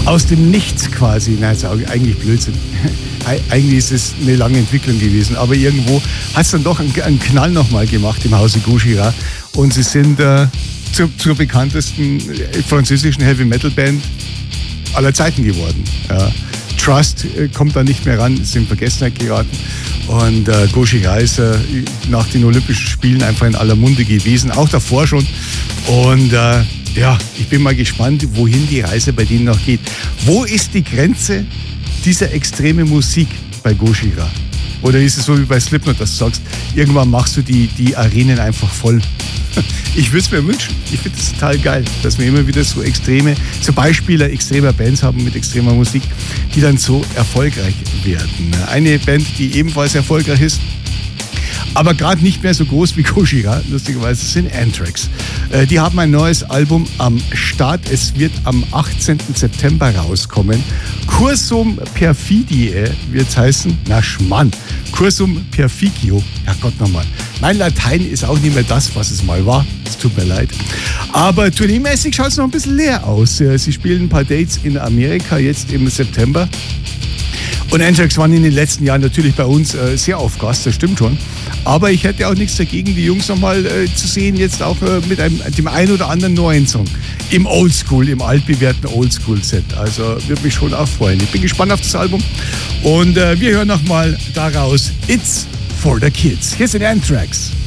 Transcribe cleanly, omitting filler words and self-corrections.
aus dem Nichts quasi. Nein, ist eigentlich Blödsinn. Eigentlich ist es eine lange Entwicklung gewesen, aber irgendwo hat es dann doch einen Knall nochmal gemacht im Hause Gojira und sie sind zur bekanntesten französischen Heavy-Metal-Band aller Zeiten geworden. Ja. Trust kommt da nicht mehr ran, ist in Vergessenheit geraten. Und Gojira ist nach den Olympischen Spielen einfach in aller Munde gewesen, auch davor schon. Und ja, ich bin mal gespannt, wohin die Reise bei denen noch geht. Wo ist die Grenze dieser extreme Musik bei Gojira? Oder ist es so wie bei Slipknot, dass du sagst, irgendwann machst du die Arenen einfach voll? Ich würde es mir wünschen. Ich finde es total geil, dass wir immer wieder so Beispiele extremer Bands haben mit extremer Musik, die dann so erfolgreich werden. Eine Band, die ebenfalls erfolgreich ist, aber gerade nicht mehr so groß wie Gojira, lustigerweise, sind Anthrax. Die haben ein neues Album am Start. Es wird am 18. September rauskommen. Cursum Perfidiae wird es heißen. Na Schmann. Cursum Perficio. Ja Gott nochmal. Mein Latein ist auch nicht mehr das, was es mal war. Es tut mir leid. Aber tourneemäßig schaut es noch ein bisschen leer aus. Sie spielen ein paar Dates in Amerika jetzt im September. Und Anthrax waren in den letzten Jahren natürlich bei uns sehr auf Gast, das stimmt schon. Aber ich hätte auch nichts dagegen, die Jungs nochmal zu sehen, jetzt auch mit dem einen oder anderen neuen Song. Im Oldschool, im altbewährten Oldschool-Set. Also würde mich schon auch freuen. Ich bin gespannt auf das Album. Und wir hören nochmal daraus It's for the Kids. Hier sind Anthrax.